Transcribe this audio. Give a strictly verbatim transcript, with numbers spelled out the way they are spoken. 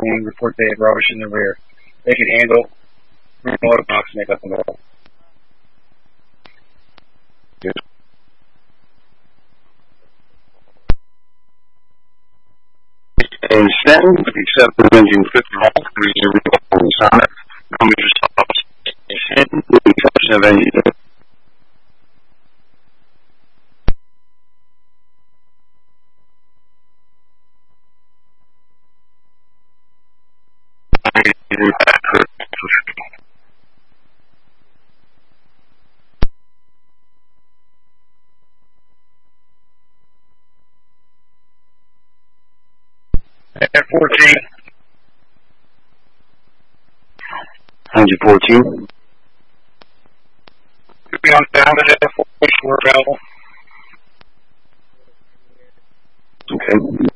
wing, report they have rubbish in the rear. They can handle motor box make up the wall. Yes. And Stanton, except the engine fifty miles per year on the Sonic, no major stops. Stanton, moving function of engine. F fourteen. Engine fourteen. Could be on down to F fourteen, we're available. Okay.